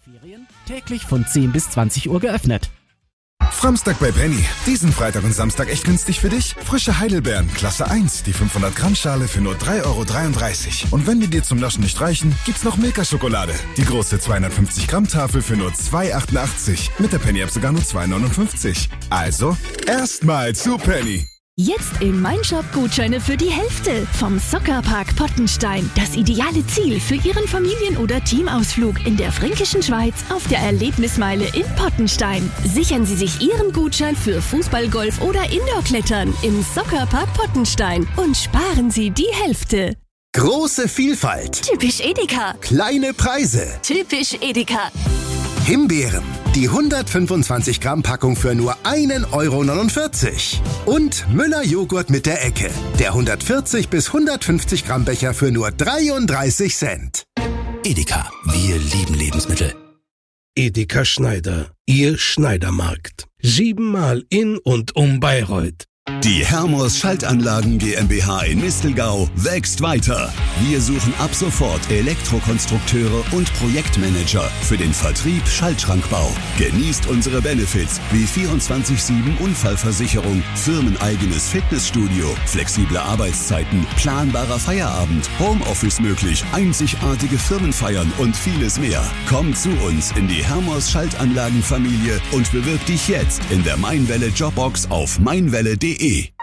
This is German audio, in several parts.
Ferien täglich von 10 bis 20 Uhr geöffnet. Framstag bei Penny. Diesen Freitag und Samstag echt günstig für dich? Frische Heidelbeeren, Klasse 1, die 500 Gramm Schale für nur 3,33 €. Und wenn die dir zum Naschen nicht reichen, gibt's noch Milka-Schokolade. Die große 250 Gramm Tafel für nur 2,88 €. Mit der Penny-App sogar nur 2,59 €. Also, erstmal zu Penny. Jetzt im Meinshop Gutscheine für die Hälfte vom Soccerpark Pottenstein. Das ideale Ziel für Ihren Familien- oder Teamausflug in der fränkischen Schweiz auf der Erlebnismeile in Pottenstein. Sichern Sie sich Ihren Gutschein für Fußball, Golf oder Indoor-Klettern im Soccerpark Pottenstein und sparen Sie die Hälfte. Große Vielfalt. Typisch Edeka. Kleine Preise. Typisch Edeka. Himbeeren. Die 125 Gramm Packung für nur 1,49 €. Und Müller-Joghurt mit der Ecke. Der 140 bis 150 Gramm Becher für nur 33 Cent. Edeka, wir lieben Lebensmittel. Edeka Schneider, Ihr Schneidermarkt. 7-mal in und um Bayreuth. Die Hermos Schaltanlagen GmbH in Mistelgau wächst weiter. Wir suchen ab sofort Elektrokonstrukteure und Projektmanager für den Vertrieb Schaltschrankbau. Genießt unsere Benefits wie 24/7 Unfallversicherung, firmeneigenes Fitnessstudio, flexible Arbeitszeiten, planbarer Feierabend, Homeoffice möglich, einzigartige Firmenfeiern und vieles mehr. Komm zu uns in die Hermos Schaltanlagenfamilie und bewirb dich jetzt in der Mainwelle Jobbox auf mainwelle.de.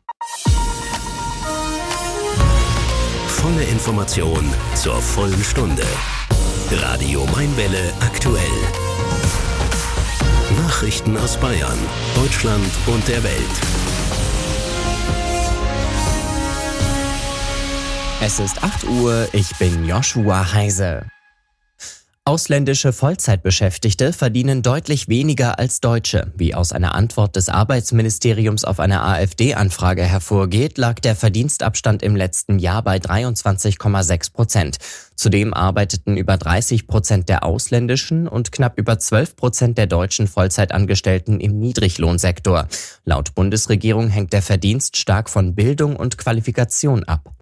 Volle Information zur vollen Stunde. Radio Mainwelle aktuell. Nachrichten aus Bayern, Deutschland und der Welt. Es ist 8 Uhr, ich bin Joshua Heise. Ausländische Vollzeitbeschäftigte verdienen deutlich weniger als Deutsche. Wie aus einer Antwort des Arbeitsministeriums auf eine AfD-Anfrage hervorgeht, lag der Verdienstabstand im letzten Jahr bei 23,6%. Zudem arbeiteten über 30% der ausländischen und knapp über 12% der deutschen Vollzeitangestellten im Niedriglohnsektor. Laut Bundesregierung hängt der Verdienst stark von Bildung und Qualifikation ab.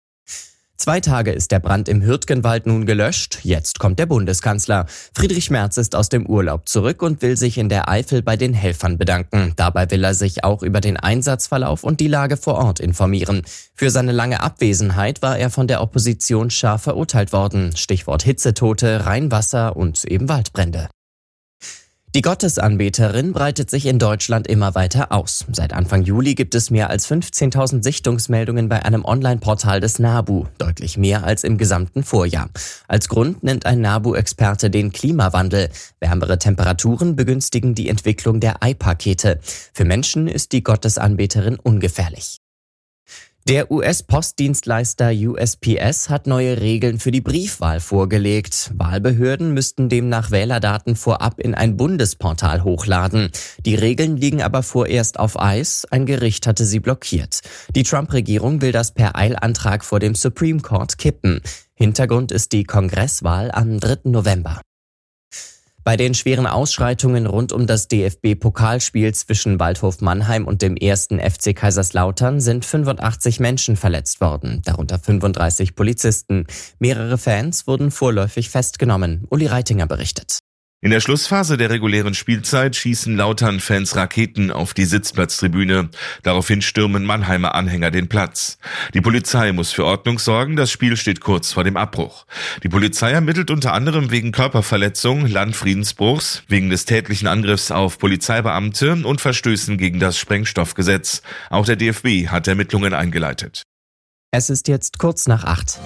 2 Tage ist der Brand im Hürtgenwald nun gelöscht. Jetzt kommt der Bundeskanzler. Friedrich Merz ist aus dem Urlaub zurück und will sich in der Eifel bei den Helfern bedanken. Dabei will er sich auch über den Einsatzverlauf und die Lage vor Ort informieren. Für seine lange Abwesenheit war er von der Opposition scharf verurteilt worden. Stichwort Hitzetote, Rheinwasser und eben Waldbrände. Die Gottesanbeterin breitet sich in Deutschland immer weiter aus. Seit Anfang Juli gibt es mehr als 15.000 Sichtungsmeldungen bei einem Online-Portal des NABU, deutlich mehr als im gesamten Vorjahr. Als Grund nennt ein NABU-Experte den Klimawandel. Wärmere Temperaturen begünstigen die Entwicklung der Ei-Pakete. Für Menschen ist die Gottesanbeterin ungefährlich. Der US-Postdienstleister USPS hat neue Regeln für die Briefwahl vorgelegt. Wahlbehörden müssten demnach Wählerdaten vorab in ein Bundesportal hochladen. Die Regeln liegen aber vorerst auf Eis. Ein Gericht hatte sie blockiert. Die Trump-Regierung will das per Eilantrag vor dem Supreme Court kippen. Hintergrund ist die Kongresswahl am 3. November. Bei den schweren Ausschreitungen rund um das DFB-Pokalspiel zwischen Waldhof Mannheim und dem 1. FC Kaiserslautern sind 85 Menschen verletzt worden, darunter 35 Polizisten. Mehrere Fans wurden vorläufig festgenommen. Uli Reitinger berichtet. In der Schlussphase der regulären Spielzeit schießen Lautern-Fans Raketen auf die Sitzplatztribüne. Daraufhin stürmen Mannheimer Anhänger den Platz. Die Polizei muss für Ordnung sorgen, das Spiel steht kurz vor dem Abbruch. Die Polizei ermittelt unter anderem wegen Körperverletzung, Landfriedensbruchs, wegen des tätlichen Angriffs auf Polizeibeamte und Verstößen gegen das Sprengstoffgesetz. Auch der DFB hat Ermittlungen eingeleitet. Es ist jetzt kurz nach 8.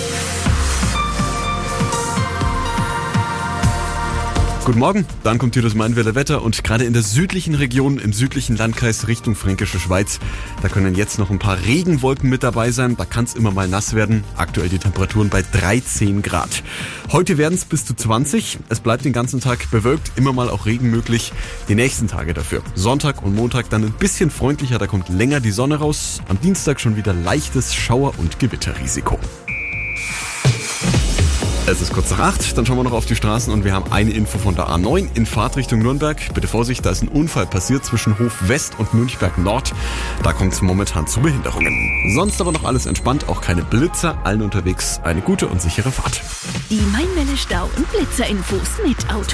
Guten Morgen, dann kommt hier das Mainwelle Wetter und gerade in der südlichen Region, im südlichen Landkreis Richtung Fränkische Schweiz, da können jetzt noch ein paar Regenwolken mit dabei sein, da kann es immer mal nass werden, aktuell die Temperaturen bei 13 Grad. Heute werden es bis zu 20, es bleibt den ganzen Tag bewölkt, immer mal auch Regen möglich, die nächsten Tage dafür. Sonntag und Montag dann ein bisschen freundlicher, da kommt länger die Sonne raus, am Dienstag schon wieder leichtes Schauer- und Gewitterrisiko. Es ist kurz nach 8, dann schauen wir noch auf die Straßen und wir haben eine Info von der A9 in Fahrtrichtung Nürnberg. Bitte Vorsicht, da ist ein Unfall passiert zwischen Hof West und Münchberg Nord. Da kommt es momentan zu Behinderungen. Sonst aber noch alles entspannt, auch keine Blitzer, allen unterwegs eine gute und sichere Fahrt. Die Mainwelle Stau- und Blitzerinfos mit Auto